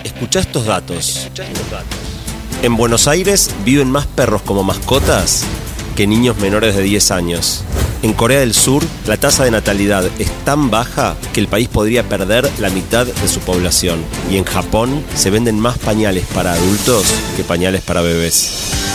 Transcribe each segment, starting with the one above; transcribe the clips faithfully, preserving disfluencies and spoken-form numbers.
Escuchá estos datos. En Buenos Aires viven más perros como mascotas que niños menores de diez años. En Corea del Sur, la tasa de natalidad es tan baja que el país podría perder la mitad de su población. Y en Japón se venden más pañales para adultos que pañales para bebés.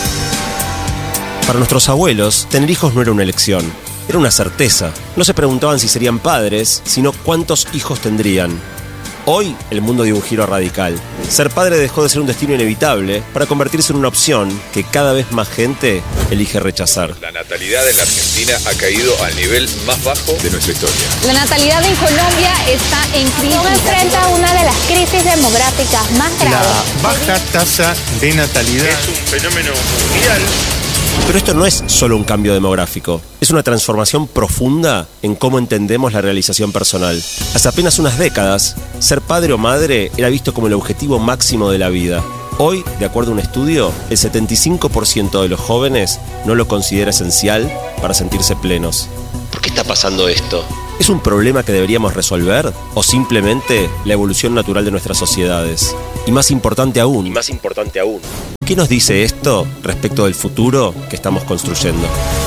Para nuestros abuelos, tener hijos no era una elección, era una certeza. No se preguntaban si serían padres, sino cuántos hijos tendrían. Hoy, el mundo dio un giro radical. Ser padre dejó de ser un destino inevitable para convertirse en una opción que cada vez más gente elige rechazar. La natalidad en la Argentina ha caído al nivel más bajo de nuestra historia. La natalidad en Colombia está en crisis. No enfrenta una de las crisis demográficas más graves. La baja tasa de natalidad es un fenómeno mundial. Pero esto no es solo un cambio demográfico, es una transformación profunda en cómo entendemos la realización personal. Hace apenas unas décadas, ser padre o madre era visto como el objetivo máximo de la vida. Hoy, de acuerdo a un estudio, el setenta y cinco por ciento de los jóvenes no lo considera esencial para sentirse plenos. ¿Por qué está pasando esto? ¿Es un problema que deberíamos resolver o simplemente la evolución natural de nuestras sociedades? Y más importante aún, y más importante aún, ¿qué nos dice esto respecto del futuro que estamos construyendo?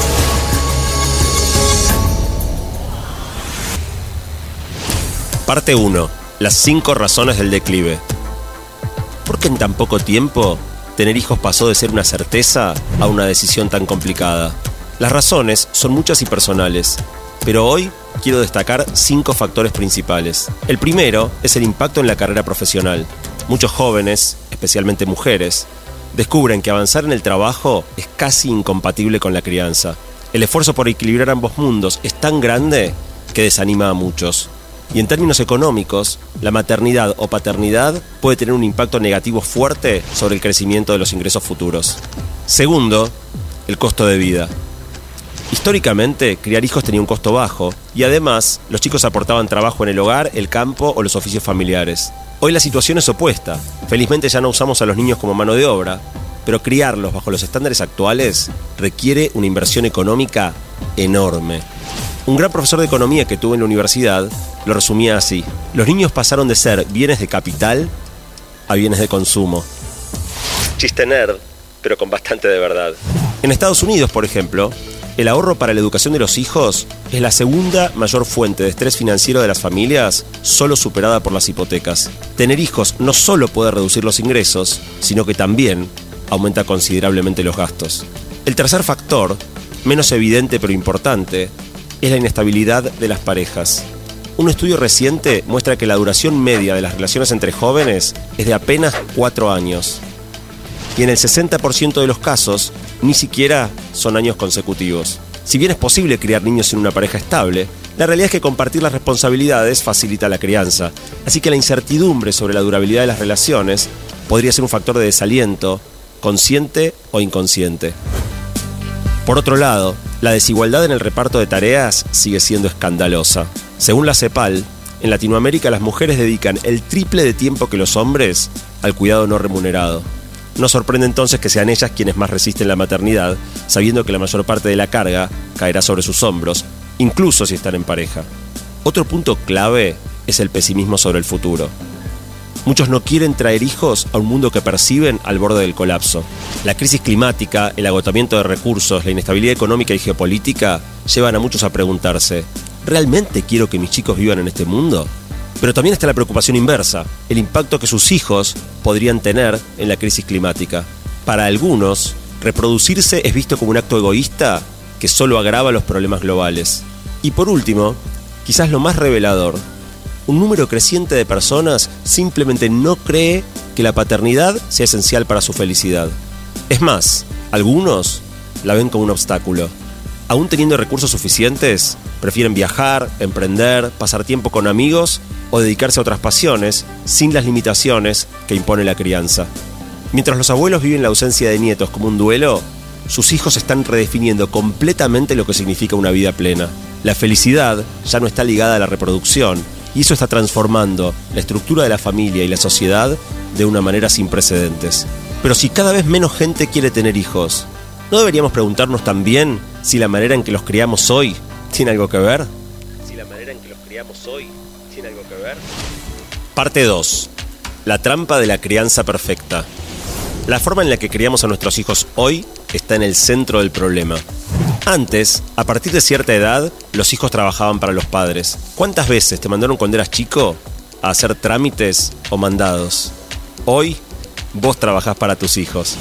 Parte uno. Las cinco razones del declive. ¿Por qué en tan poco tiempo tener hijos pasó de ser una certeza a una decisión tan complicada? Las razones son muchas y personales, pero hoy quiero destacar cinco factores principales. El primero es el impacto en la carrera profesional. Muchos jóvenes, especialmente mujeres, descubren que avanzar en el trabajo es casi incompatible con la crianza. El esfuerzo por equilibrar ambos mundos es tan grande que desanima a muchos. Y en términos económicos, la maternidad o paternidad puede tener un impacto negativo fuerte sobre el crecimiento de los ingresos futuros. Segundo, el costo de vida. Históricamente, criar hijos tenía un costo bajo y además los chicos aportaban trabajo en el hogar, el campo o los oficios familiares. Hoy la situación es opuesta. Felizmente ya no usamos a los niños como mano de obra, pero criarlos bajo los estándares actuales requiere una inversión económica enorme. Un gran profesor de economía que tuve en la universidad lo resumía así: los niños pasaron de ser bienes de capital a bienes de consumo. Chiste nerd, pero con bastante de verdad. En Estados Unidos, por ejemplo, el ahorro para la educación de los hijos es la segunda mayor fuente de estrés financiero de las familias, solo superada por las hipotecas. Tener hijos no solo puede reducir los ingresos, sino que también aumenta considerablemente los gastos. El tercer factor, menos evidente pero importante, es la inestabilidad de las parejas. Un estudio reciente muestra que la duración media de las relaciones entre jóvenes es de apenas cuatro años. Y en el sesenta por ciento de los casos, ni siquiera son años consecutivos. Si bien es posible criar niños en una pareja estable, la realidad es que compartir las responsabilidades facilita la crianza. Así que la incertidumbre sobre la durabilidad de las relaciones podría ser un factor de desaliento, consciente o inconsciente. Por otro lado, la desigualdad en el reparto de tareas sigue siendo escandalosa. Según la CEPAL, en Latinoamérica las mujeres dedican el triple de tiempo que los hombres al cuidado no remunerado. No sorprende entonces que sean ellas quienes más resisten la maternidad, sabiendo que la mayor parte de la carga caerá sobre sus hombros, incluso si están en pareja. Otro punto clave es el pesimismo sobre el futuro. Muchos no quieren traer hijos a un mundo que perciben al borde del colapso. La crisis climática, el agotamiento de recursos, la inestabilidad económica y geopolítica llevan a muchos a preguntarse: ¿realmente quiero que mis chicos vivan en este mundo? Pero también está la preocupación inversa, el impacto que sus hijos podrían tener en la crisis climática. Para algunos, reproducirse es visto como un acto egoísta que solo agrava los problemas globales. Y por último, quizás lo más revelador, un número creciente de personas simplemente no cree que la paternidad sea esencial para su felicidad. Es más, algunos la ven como un obstáculo. Aún teniendo recursos suficientes, prefieren viajar, emprender, pasar tiempo con amigos o dedicarse a otras pasiones sin las limitaciones que impone la crianza. Mientras los abuelos viven la ausencia de nietos como un duelo, sus hijos están redefiniendo completamente lo que significa una vida plena. La felicidad ya no está ligada a la reproducción, y eso está transformando la estructura de la familia y la sociedad de una manera sin precedentes. Pero si cada vez menos gente quiere tener hijos, ¿no deberíamos preguntarnos también si la manera en que los criamos hoy tiene algo que ver? Si la manera en que los criamos hoy tiene algo que ver. Parte dos. La trampa de la crianza perfecta. La forma en la que criamos a nuestros hijos hoy está en el centro del problema. Antes, a partir de cierta edad, los hijos trabajaban para los padres. ¿Cuántas veces te mandaron cuando eras chico a hacer trámites o mandados? Hoy, vos trabajás para tus hijos.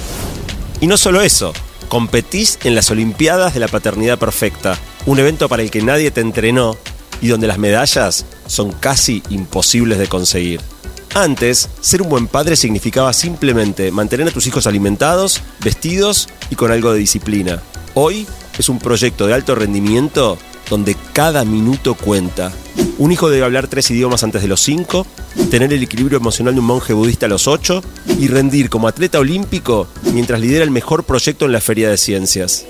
Y no solo eso, competís en las Olimpiadas de la Paternidad Perfecta, un evento para el que nadie te entrenó y donde las medallas son casi imposibles de conseguir. Antes, ser un buen padre significaba simplemente mantener a tus hijos alimentados, vestidos y con algo de disciplina. Hoy es un proyecto de alto rendimiento donde cada minuto cuenta. Un hijo debe hablar tres idiomas antes de los cinco, tener el equilibrio emocional de un monje budista a los ocho y rendir como atleta olímpico mientras lidera el mejor proyecto en la Feria de Ciencias.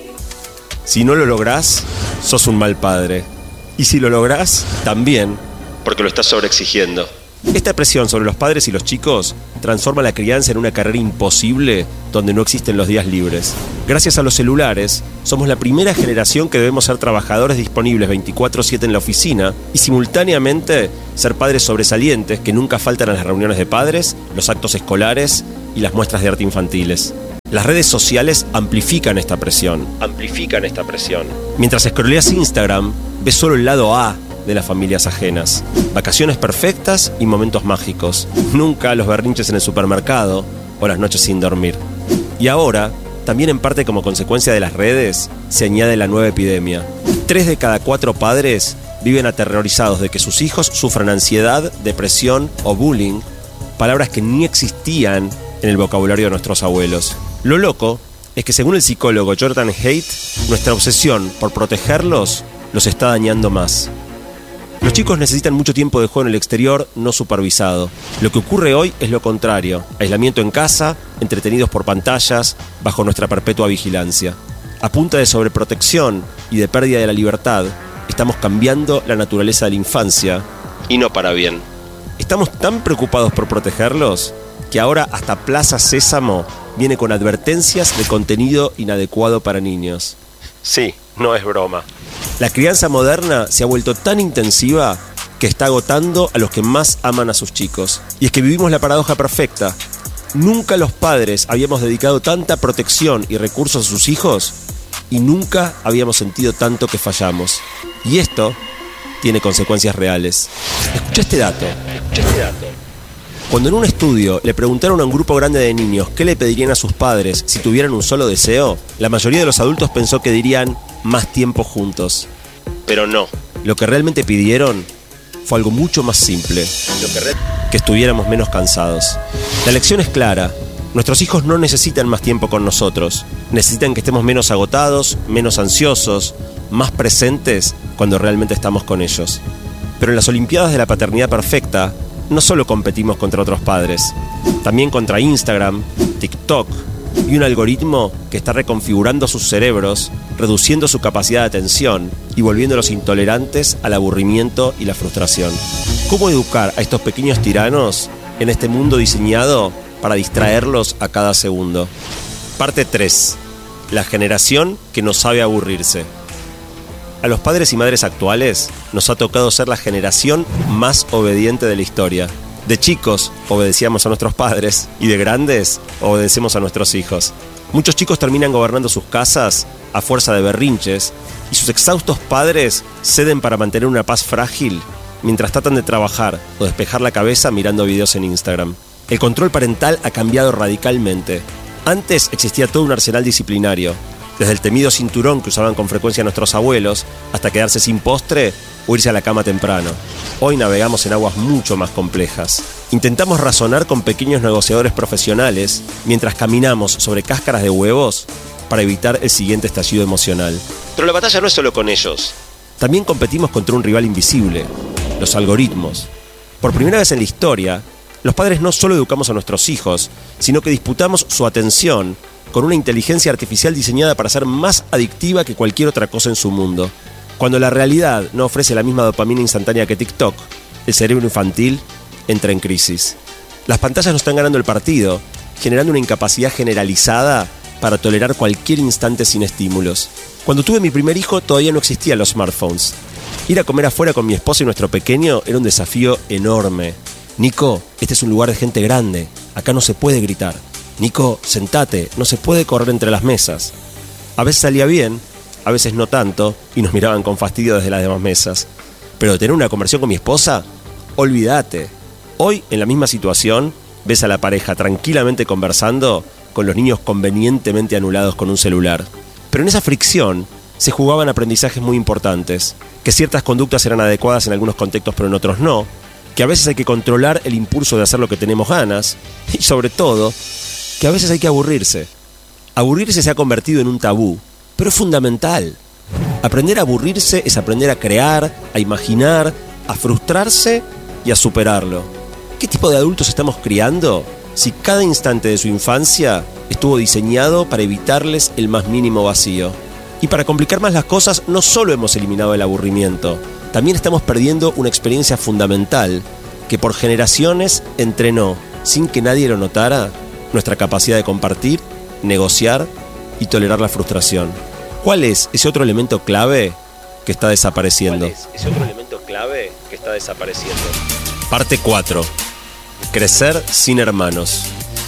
Si no lo lográs, sos un mal padre. Y si lo lográs, también, porque lo estás sobreexigiendo. Esta presión sobre los padres y los chicos transforma la crianza en una carrera imposible donde no existen los días libres. Gracias a los celulares, somos la primera generación que debemos ser trabajadores disponibles veinticuatro siete en la oficina y simultáneamente ser padres sobresalientes que nunca faltan a las reuniones de padres, los actos escolares y las muestras de arte infantiles. Las redes sociales amplifican esta presión. Amplifican esta presión. Mientras scrolleas Instagram, ves solo el lado A de las familias ajenas. Vacaciones perfectas y momentos mágicos. Nunca los berrinches en el supermercado o las noches sin dormir. Y ahora, también en parte como consecuencia de las redes, se añade la nueva epidemia. Tres de cada cuatro padres viven aterrorizados de que sus hijos sufran ansiedad, depresión o bullying, palabras que ni existían en el vocabulario de nuestros abuelos. Lo loco es que según el psicólogo Jordan Haidt, nuestra obsesión por protegerlos los está dañando más. Los chicos necesitan mucho tiempo de juego en el exterior no supervisado. Lo que ocurre hoy es lo contrario. Aislamiento en casa, entretenidos por pantallas, bajo nuestra perpetua vigilancia. A punta de sobreprotección y de pérdida de la libertad, estamos cambiando la naturaleza de la infancia, y no para bien. Estamos tan preocupados por protegerlos que ahora hasta Plaza Sésamo viene con advertencias de contenido inadecuado para niños. Sí, no es broma. La crianza moderna se ha vuelto tan intensiva que está agotando a los que más aman a sus chicos. Y es que vivimos la paradoja perfecta. Nunca los padres habíamos dedicado tanta protección y recursos a sus hijos y nunca habíamos sentido tanto que fallamos. Y esto tiene consecuencias reales. Escucha este dato. Escucha este dato. Cuando en un estudio le preguntaron a un grupo grande de niños qué le pedirían a sus padres si tuvieran un solo deseo, la mayoría de los adultos pensó que dirían más tiempo juntos. Pero no, lo que realmente pidieron fue algo mucho más simple, lo que, re- que estuviéramos menos cansados. La lección es clara, nuestros hijos no necesitan más tiempo con nosotros, necesitan que estemos menos agotados, menos ansiosos, más presentes cuando realmente estamos con ellos. Pero en las Olimpiadas de la Paternidad Perfecta, no solo competimos contra otros padres, también contra Instagram, TikTok y un algoritmo que está reconfigurando sus cerebros, reduciendo su capacidad de atención y volviéndolos intolerantes al aburrimiento y la frustración. ¿Cómo educar a estos pequeños tiranos en este mundo diseñado para distraerlos a cada segundo? Parte tres. La generación que no sabe aburrirse. A los padres y madres actuales nos ha tocado ser la generación más obediente de la historia. De chicos obedecíamos a nuestros padres y de grandes obedecemos a nuestros hijos. Muchos chicos terminan gobernando sus casas a fuerza de berrinches y sus exhaustos padres ceden para mantener una paz frágil mientras tratan de trabajar o despejar la cabeza mirando videos en Instagram. El control parental ha cambiado radicalmente. Antes existía todo un arsenal disciplinario, desde el temido cinturón que usaban con frecuencia nuestros abuelos, hasta quedarse sin postre o irse a la cama temprano. Hoy navegamos en aguas mucho más complejas. Intentamos razonar con pequeños negociadores profesionales mientras caminamos sobre cáscaras de huevos para evitar el siguiente estallido emocional. Pero la batalla no es solo con ellos. También competimos contra un rival invisible, los algoritmos. Por primera vez en la historia, los padres no solo educamos a nuestros hijos, sino que disputamos su atención con una inteligencia artificial diseñada para ser más adictiva que cualquier otra cosa en su mundo. Cuando la realidad no ofrece la misma dopamina instantánea que TikTok, el cerebro infantil entra en crisis. Las pantallas nos están ganando el partido, generando una incapacidad generalizada para tolerar cualquier instante sin estímulos. Cuando tuve mi primer hijo todavía no existían los smartphones. Ir a comer afuera con mi esposa y nuestro pequeño era un desafío enorme. Nico, este es un lugar de gente grande, acá no se puede gritar. Nico, sentate, no se puede correr entre las mesas. A veces salía bien, a veces no tanto, y nos miraban con fastidio desde las demás mesas. Pero de tener una conversación con mi esposa, olvídate. Hoy, en la misma situación, ves a la pareja tranquilamente conversando con los niños convenientemente anulados con un celular. Pero en esa fricción se jugaban aprendizajes muy importantes, que ciertas conductas eran adecuadas en algunos contextos pero en otros no, que a veces hay que controlar el impulso de hacer lo que tenemos ganas, y sobre todo, que a veces hay que aburrirse. Aburrirse se ha convertido en un tabú, pero es fundamental. Aprender a aburrirse es aprender a crear, a imaginar, a frustrarse y a superarlo. ¿Qué tipo de adultos estamos criando si cada instante de su infancia estuvo diseñado para evitarles el más mínimo vacío? Y para complicar más las cosas, no solo hemos eliminado el aburrimiento, también estamos perdiendo una experiencia fundamental que por generaciones entrenó, sin que nadie lo notara, nuestra capacidad de compartir, negociar y tolerar la frustración. ¿Cuál es ese otro elemento clave que está desapareciendo? ¿Cuál es ese otro elemento clave que está desapareciendo? Parte cuatro. Crecer sin hermanos.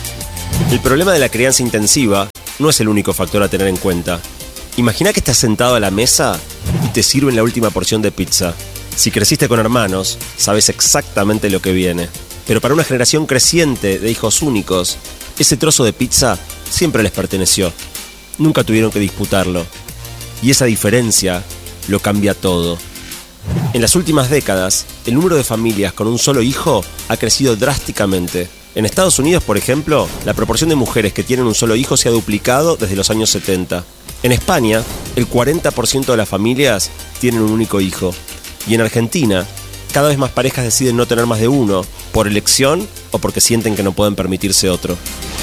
El problema de la crianza intensiva no es el único factor a tener en cuenta. Imagina que estás sentado a la mesa y te sirven la última porción de pizza. Si creciste con hermanos, sabes exactamente lo que viene. Pero para una generación creciente de hijos únicos, ese trozo de pizza siempre les perteneció. Nunca tuvieron que disputarlo. Y esa diferencia lo cambia todo. En las últimas décadas, el número de familias con un solo hijo ha crecido drásticamente. En Estados Unidos, por ejemplo, la proporción de mujeres que tienen un solo hijo se ha duplicado desde los años setenta. En España, el cuarenta por ciento de las familias tienen un único hijo. Y en Argentina, cada vez más parejas deciden no tener más de uno, por elección o porque sienten que no pueden permitirse otro.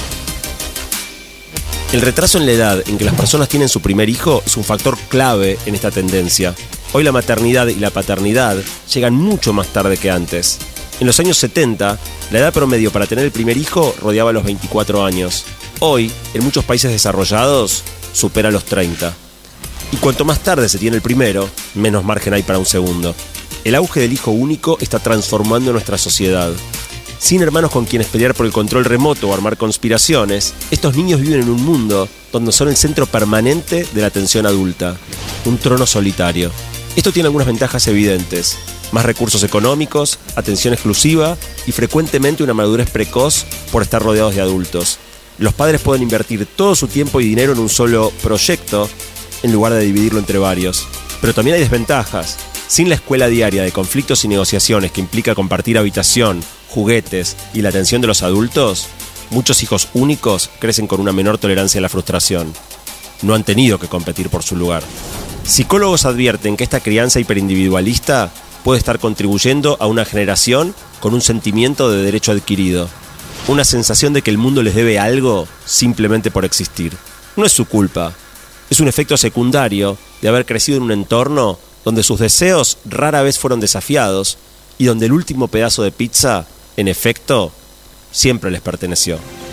El retraso en la edad en que las personas tienen su primer hijo es un factor clave en esta tendencia. Hoy la maternidad y la paternidad llegan mucho más tarde que antes. En los años setenta, la edad promedio para tener el primer hijo rodeaba los veinticuatro años. Hoy, en muchos países desarrollados, supera los treinta. Y cuanto más tarde se tiene el primero, menos margen hay para un segundo. El auge del hijo único está transformando nuestra sociedad. Sin hermanos con quienes pelear por el control remoto o armar conspiraciones, estos niños viven en un mundo donde son el centro permanente de la atención adulta, un trono solitario. Esto tiene algunas ventajas evidentes: más recursos económicos, atención exclusiva y frecuentemente una madurez precoz por estar rodeados de adultos. Los padres pueden invertir todo su tiempo y dinero en un solo proyecto en lugar de dividirlo entre varios. Pero también hay desventajas. Sin la escuela diaria de conflictos y negociaciones que implica compartir habitación, juguetes y la atención de los adultos, muchos hijos únicos crecen con una menor tolerancia a la frustración. No han tenido que competir por su lugar. Psicólogos advierten que esta crianza hiperindividualista puede estar contribuyendo a una generación con un sentimiento de derecho adquirido, una sensación de que el mundo les debe algo simplemente por existir. No es su culpa, es un efecto secundario de haber crecido en un entorno donde sus deseos rara vez fueron desafiados y donde el último pedazo de pizza, en efecto, siempre les perteneció.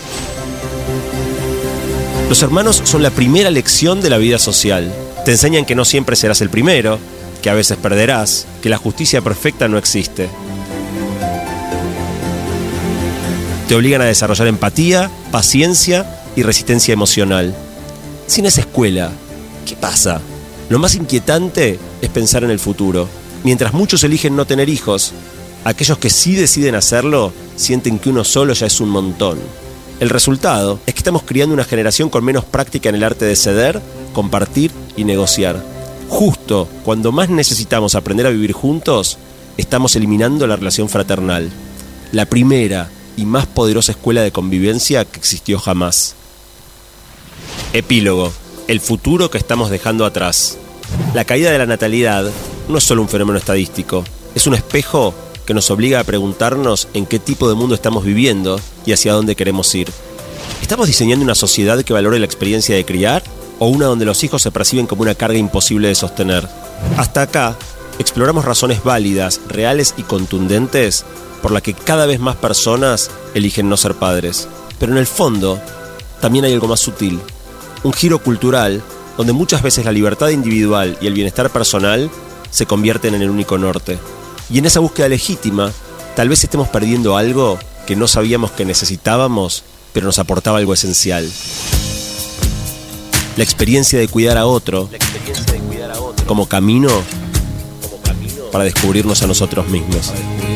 Los hermanos son la primera lección de la vida social. Te enseñan que no siempre serás el primero, que a veces perderás, que la justicia perfecta no existe. Te obligan a desarrollar empatía, paciencia y resistencia emocional. Sin esa escuela, ¿qué pasa? Lo más inquietante es pensar en el futuro. Mientras muchos eligen no tener hijos, aquellos que sí deciden hacerlo sienten que uno solo ya es un montón. El resultado es que estamos criando una generación con menos práctica en el arte de ceder, compartir y negociar. Justo cuando más necesitamos aprender a vivir juntos, estamos eliminando la relación fraternal. La primera y más poderosa escuela de convivencia que existió jamás. Epílogo. El futuro que estamos dejando atrás. La caída de la natalidad no es solo un fenómeno estadístico, es un espejo que nos obliga a preguntarnos en qué tipo de mundo estamos viviendo y hacia dónde queremos ir. ¿Estamos diseñando una sociedad que valore la experiencia de criar o una donde los hijos se perciben como una carga imposible de sostener? Hasta acá, exploramos razones válidas, reales y contundentes por las que cada vez más personas eligen no ser padres. Pero en el fondo, también hay algo más sutil. Un giro cultural donde muchas veces la libertad individual y el bienestar personal se convierten en el único norte. Y en esa búsqueda legítima, Tal vez estemos perdiendo algo que no sabíamos que necesitábamos, pero nos aportaba algo esencial. La experiencia de cuidar a otro, como camino para descubrirnos a nosotros mismos.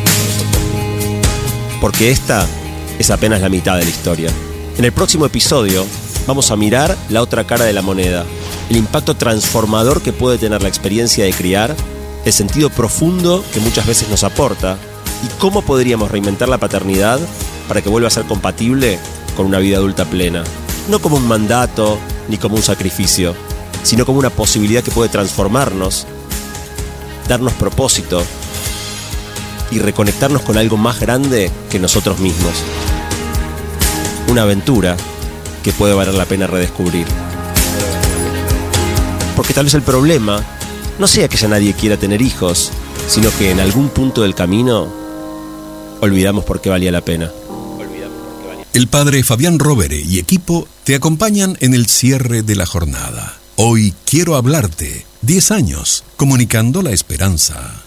Porque esta es apenas la mitad de la historia. En el próximo episodio vamos a mirar la otra cara de la moneda, el impacto transformador que puede tener la experiencia de criar, el sentido profundo que muchas veces nos aporta y cómo podríamos reinventar la paternidad para que vuelva a ser compatible con una vida adulta plena. No como un mandato ni como un sacrificio, sino como una posibilidad que puede transformarnos, darnos propósito y reconectarnos con algo más grande que nosotros mismos. Una aventura que puede valer la pena redescubrir. Porque tal vez el problema no sea que ya nadie quiera tener hijos, sino que en algún punto del camino olvidamos por qué valía la pena. El padre Fabián Rovere y equipo te acompañan en el cierre de la jornada. Hoy quiero hablarte. diez años, comunicando la esperanza.